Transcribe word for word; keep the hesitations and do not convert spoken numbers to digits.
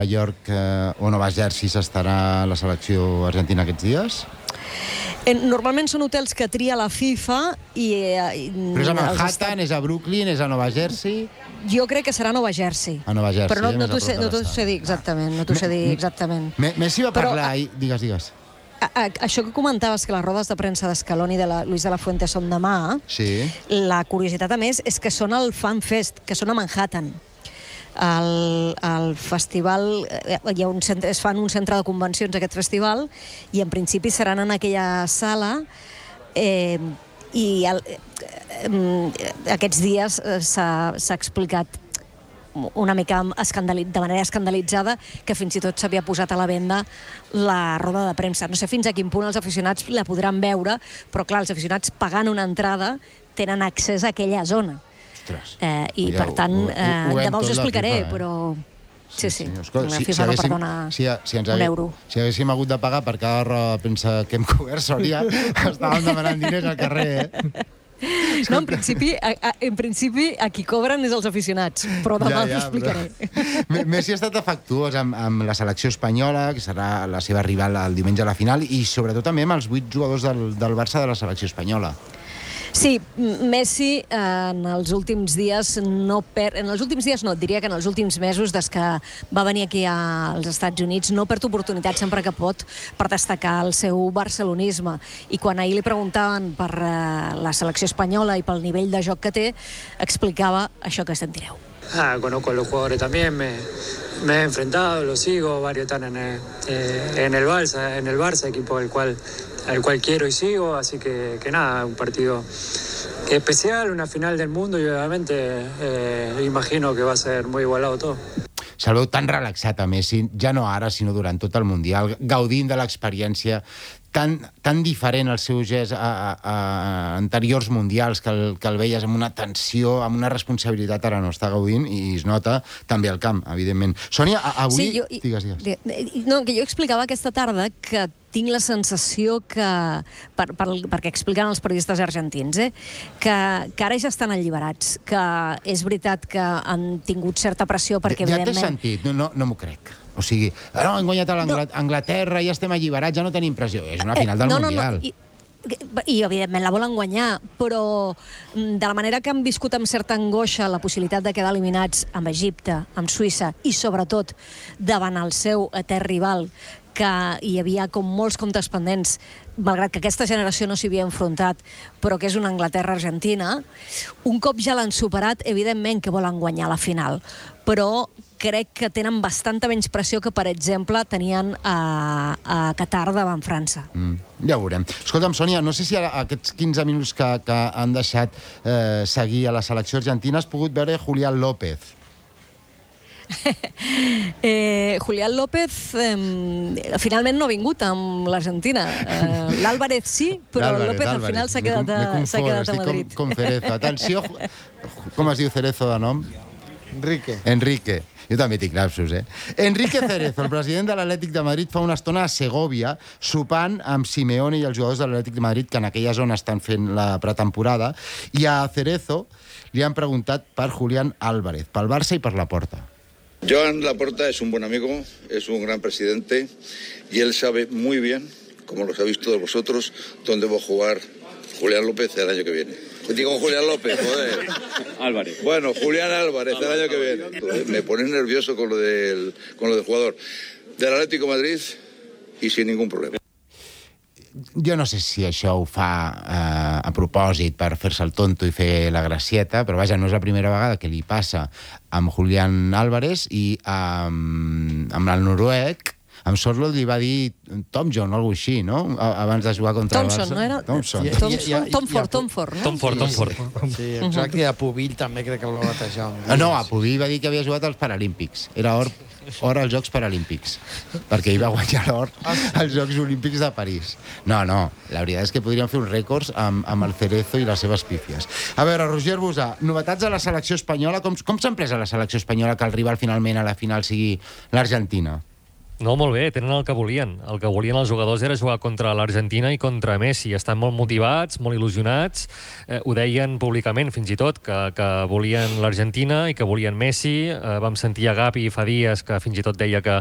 Nova York eh, o Nova Jersey s'estarà la selecció argentina aquests dies? Eh, Normalment són hotels que tria la FIFA i... eh, Però és a els Manhattan, estats- és a Brooklyn, és a Nova Jersey... Jo crec que serà Nova Jersey. A Nova Jersey, Però no, eh, no més a t'ho prop sé, de no t'ho l'estat. sé dir exactament, no t'ho sé dir exactament. Me- Messi va Però, parlar... a- ahir- Digues, digues. A, a, això que comentaves, que les rodes de premsa d'Escaloni i de la, Luis de la Fuente són demà, Sí. la curiositat, a més, és que són al Fan Fest, que són a Manhattan. El, el festival, eh, hi ha un centre, es fan un centre de convencions aquest festival i en principi seran en aquella sala eh, i el, eh, eh, aquests dies eh, s'ha s'ha explicat una mica escandali- de manera escandalitzada que fins i tot s'havia posat a la venda la roda de premsa. No sé fins a quin punt els aficionats la podran veure, però clar, els aficionats pagant una entrada tenen accés a aquella zona. Ostres. Eh, I Ja, per tant, ho- ho- eh, ho veiem demà us tot la explicaré, FIFA, eh? però... Sí, sí, Escolta, la si- FIFA si no haguéssim- perdona si, si ens un hagué- euro. Si haguéssim hagut de pagar per cada roda de premsa que hem cobert, seria... Estàvem demanant diners al carrer, eh? No, en principi, a, a, en principi, a qui cobren és els aficionats, però demà us ho explicaré. Però... Messi ha estat afectuós amb, amb la selecció espanyola, que serà la seva rival el diumenge a la final, i sobretot també amb els vuit jugadors del, del Barça de la selecció espanyola. Sí, M- Messi eh, en els últims dies no perd... En els últims dies no, et diria que en els últims mesos, des que va venir aquí als Estats Units, no perd oportunitat sempre que pot per destacar el seu barcelonisme. I quan ahir li preguntaven per eh, la selecció espanyola i pel nivell de joc que té, explicava això que sentireu. Ah, conozco a los jugadores también, me, me he enfrentado, los sigo, varios están en el, eh, en el Barça, en el Barça, equipo del cual, al cual quiero y sigo, así que, que nada, un partido especial, una final del mundo y obviamente eh, imagino que va a ser muy igualado todo. Se'l veu tan relaxat a Messi, ja no ara, sinó durant tot el Mundial, gaudint de l'experiència, tan, tan diferent al seu gest a, a, a anteriors mundials, que el, que el veies amb una tensió, amb una responsabilitat, ara no està gaudint, i es nota també al camp, evidentment. Sònia, a- avui... Sí, jo, i- Digues, digues. de- No, que jo explicava aquesta tarda que tinc la sensació que, per, per, perquè expliquen els periodistes argentins, eh, que, que ara ja estan alliberats, que és veritat que han tingut certa pressió perquè, ja té evidentment... sentit, no, no, no m'ho crec. O sigui, no, hem guanyat a l'Anglaterra, Anglaterra, ja estem alliberats, ja no tenim pressió. És una final del no, no, Mundial. No, i, i evidentment la volen guanyar, però mm, de la manera que han viscut amb certa angoixa la possibilitat de quedar eliminats amb Egipte, amb Suïssa i sobretot davant el seu etern rival, que hi havia com molts comptes pendents, malgrat que aquesta generació no s'hi havia enfrontat, però que és una Anglaterra-Argentina, un cop ja l'han superat, evidentment que volen guanyar la final, però crec que tenen bastanta menys pressió que, per exemple, tenien a, a Qatar davant França. Mm, ja ho veurem. Escolta'm, Sònia, no sé si ara, aquests quinze minuts que, que han deixat eh, seguir a la selecció argentina has pogut veure Julián López. Eh, Julián López eh, finalment no ha vingut amb l'Argentina. Eh, L'Álvarez sí, però el López al final s'ha quedat, a, s'ha quedat a Madrid. Com, com Cerezo. Atenció, com es diu Cerezo de nom? Enrique. Enrique. Jo també tinc lapsus, eh? Enrique Cerezo, el president de l'Atlètic de Madrid, fa una estona a Segovia, sopant amb Simeone i els jugadors de l'Atlètic de Madrid, que en aquella zona estan fent la pretemporada, i a Cerezo li han preguntat per Julián Álvarez, pel Barça i per la Porta. Joan Laporta es un buen amigo, es un gran presidente y él sabe muy bien, como lo sabéis todos vosotros, dónde va a jugar Julián López el año que viene. Digo Julián López, joder. Álvarez. Bueno, Julián Álvarez el año que viene. Me pones nervioso con lo del, con lo del jugador del Atlético de Madrid y sin ningún problema. Jo no sé si això ho fa eh, a propòsit per fer-se el tonto i fer la gracieta, però vaja, no és la primera vegada que li passa amb Julián Álvarez i amb, amb el noruec. Amb Sorlo li va dir Tom John o alguna cosa així, no? Abans de jugar contra Thompson, el Barça. no era? Thompson. I- Thompson, i- i- Tom i- Ford, i- Tom Ford, no? Tom Ford, Tom Ford. Sí, exacte, i a Pubill també crec que el va batejar. Ah, no, a Pubill va dir que havia jugat als Paralímpics. Era or, or als Jocs Paralímpics, perquè ell va guanyar l'or als Jocs Olímpics de París. No, no, la veritat és que podríem fer uns rècords amb, amb el Cerezo i les seves pífies. A veure, Roger Busà, novetats a la selecció espanyola. Com, com s'ha empresa la selecció espanyola que el rival finalment a la final sigui l'Argentina? No, molt bé, tenen el que volien. El que volien els jugadors era jugar contra l'Argentina i contra Messi. Estan molt motivats, molt il·lusionats. Eh, ho deien públicament, fins i tot, que, que volien l'Argentina i que volien Messi. Eh, vam sentir a Gavi fa dies que fins i tot deia que